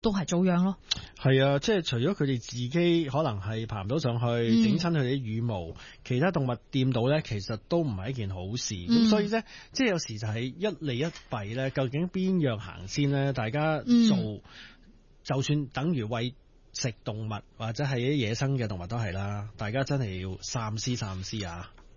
都係遭殃咯。 係啊，即係除咗佢哋自己可能係爬唔到上去，整親佢哋啲羽毛，其他動物掂到咧，其實都唔係一件好事。咁所以咧，即係有時就係一利一弊咧，究竟邊樣行先咧？大家做，就算等於餵食動物或者係啲野生嘅動物都係啦，大家真係要三思啊！